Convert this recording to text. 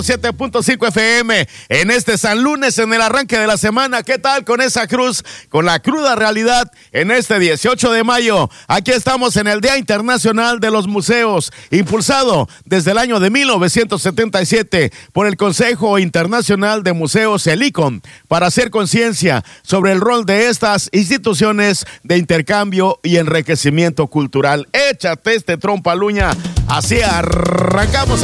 7.5 FM en este San Lunes, en el arranque de la semana. ¿Qué tal con esa cruz? Con la cruda realidad en este 18 de mayo. Aquí estamos en el Día Internacional de los Museos, impulsado desde el año de 1977 por el Consejo Internacional de Museos, el ICOM, para hacer conciencia sobre el rol de estas instituciones de intercambio y enriquecimiento cultural. Échate este trompaluña. Así arrancamos.